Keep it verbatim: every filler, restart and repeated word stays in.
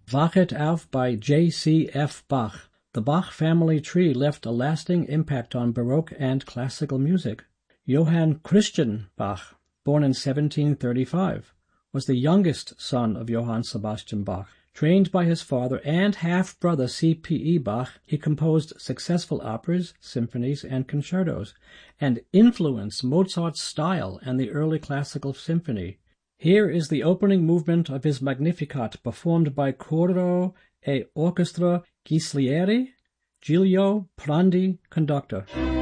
Wachet auf by J C F Bach. The Bach family tree left a lasting impact on Baroque and classical music. Johann Christian Bach, born in seventeen thirty-five, was the youngest son of Johann Sebastian Bach. Trained by his father and half-brother C P E Bach, he composed successful operas, symphonies, and concertos, and influenced Mozart's style and the early classical symphony. Here is the opening movement of his Magnificat, performed by Coro e Orchestra Ghislieri, Giulio Prandi, conductor.